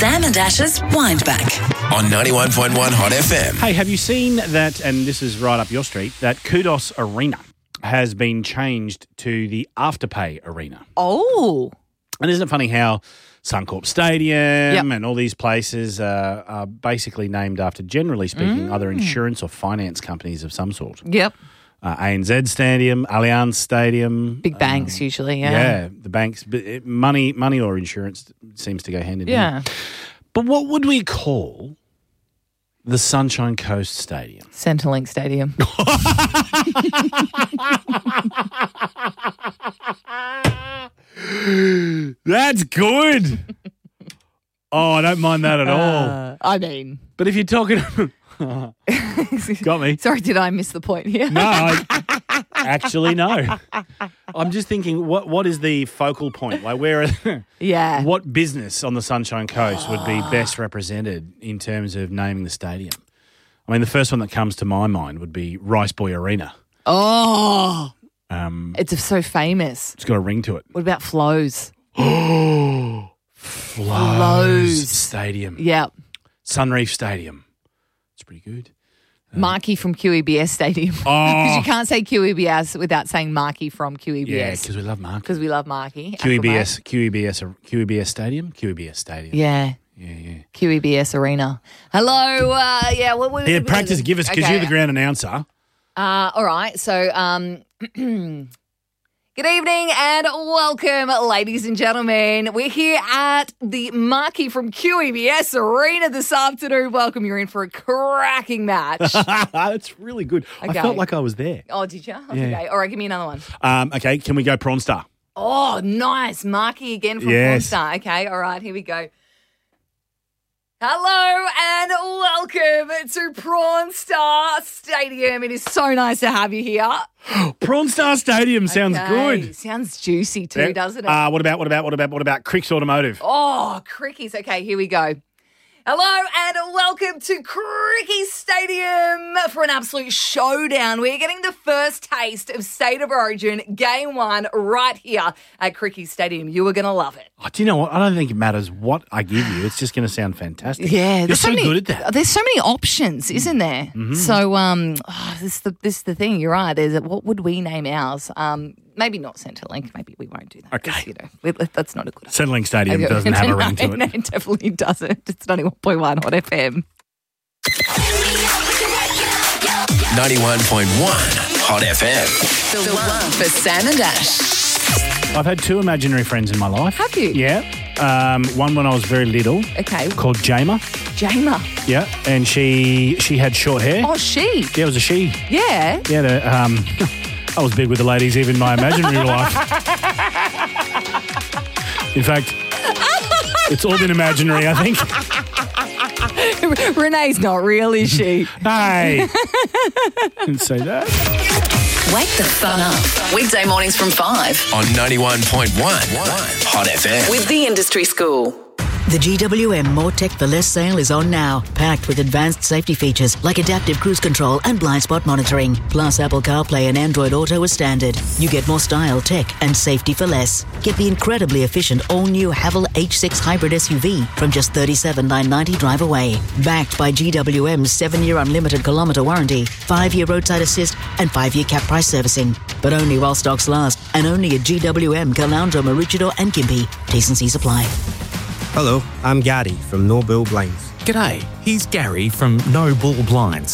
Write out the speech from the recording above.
Sam and Ash's Windback on 91.1 Hot FM. Hey, have you seen that, and this is right up your street, that Kudos Arena has been changed to the Afterpay Arena? Oh. And isn't it funny how Suncorp Stadium and all these places are basically named after, generally speaking, either insurance or finance companies of some sort? Yep. ANZ Stadium, Allianz Stadium. Big banks usually, Yeah, the banks. But money or insurance seems to go hand in hand. Yeah. But what would we call the Sunshine Coast Stadium? Centrelink Stadium. That's good. Oh, I don't mind that at all. I mean. But if you're talking... Got me. Sorry, did I miss the point here? No, actually, no. I'm just thinking, what is the focal point? Like, what business on the Sunshine Coast would be best represented in terms of naming the stadium? I mean, the first one that comes to my mind would be Rice Boy Arena. Oh. It's so famous. It's got a ring to it. What about Flows? Oh, Flows Stadium. Yeah. Sunreef Stadium. It's pretty good. Marky from QEBS Stadium. Oh. Because you can't say QEBS without saying Marky from QEBS. Yeah, because we love Marky. Because we love Marky. QEBS Stadium? QEBS Stadium. Yeah. Yeah. QEBS Arena. Hello. Yeah, practice, give us, because you're the ground announcer. All right. So, good evening and welcome, ladies and gentlemen. We're here at the Marky from QEBS Arena this afternoon. Welcome. You're in for a cracking match. That's really good. Okay. I felt like I was there. Oh, did you? Yeah. Okay. All right. Give me another one. Okay. Can we go Prawn Star? Oh, nice. Marky again from Prawn Star. Okay. All right. Here we go. Hello and welcome to Prawn Star Stadium. It is so nice to have you here. Prawn Star Stadium sounds good. Sounds juicy too, doesn't it? What about Cricks Automotive? Oh, Crickies. Okay, here we go. Hello and welcome to Cricky Stadium for an absolute showdown. We're getting the first taste of State of Origin Game 1 right here at Cricky Stadium. You are going to love it. Oh, do you know what? I don't think it matters what I give you. It's just going to sound fantastic. Yeah. You're so good at that. There's so many options, isn't there? Mm-hmm. So this is the thing. You're right. What would we name ours? Maybe not Centrelink. Maybe we won't do that. Okay. That's not a good idea. Centrelink Stadium doesn't have a ring to it. No, it definitely doesn't. It's 91.1 Hot FM. 91.1 Hot FM. The one for Sam and Ash. I've had two imaginary friends in my life. Have you? Yeah. One when I was very little. Okay. Called Jama. Jama. Yeah. And she had short hair. Oh, she? Yeah, it was a she. Yeah. Yeah. I was big with the ladies, even in my imaginary life. In fact, it's all been imaginary, I think. Renee's not real, is she? Hey. Didn't say that. Wake the fun up. Weekday mornings from 5 on 91.1 Hot FM. with the Industry School. The GWM More Tech for Less sale is on now, packed with advanced safety features like adaptive cruise control and blind spot monitoring, plus Apple CarPlay and Android Auto as standard. You get more style, tech and safety for less. Get the incredibly efficient all-new Haval H6 hybrid SUV from just $37,990 drive away. Backed by GWM's 7-year unlimited kilometre warranty, 5-year roadside assist and 5-year cap price servicing. But only while stocks last, and only at GWM, Caloundra, Maroochydore and Gympie. T&Cs apply. Hello, I'm Gary from No Bull Blinds. G'day, here's Gary from No Bull Blinds.